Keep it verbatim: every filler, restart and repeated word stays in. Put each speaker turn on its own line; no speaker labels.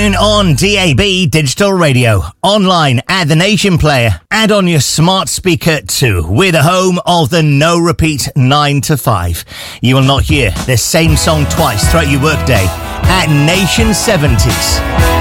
Tune on D A B Digital Radio, online at The Nation Player, and on your smart speaker too. We're the home of the no repeat nine to five. You will not hear the same song twice throughout your workday at Nation seventies.